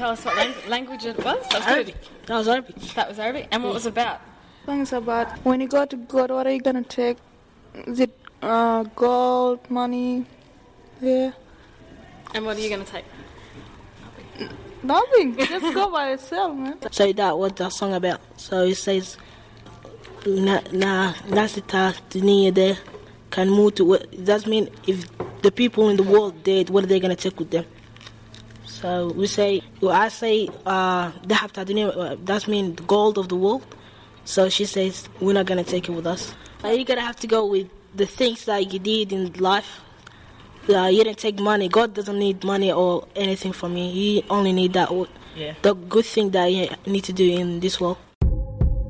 tell us what language it was? That was Arabic. That was Arabic. That was Arabic. And what was it about? Things about when you go to God, what are you gonna take? Is it gold, money? Yeah. And what are you going to take? Nothing. Just go by yourself, man. So that what that song about. So it says, nasita dunia de can move to what that mean if the people in the world dead, what are they gonna take with them? So we say, I say dahab ta dunia, that mean the gold of the world. So she says we're not gonna take it with us. You're gonna have to go with the things that you did in life. You didn't take money. God doesn't need money or anything from you. He only need the good thing that you need to do in this world.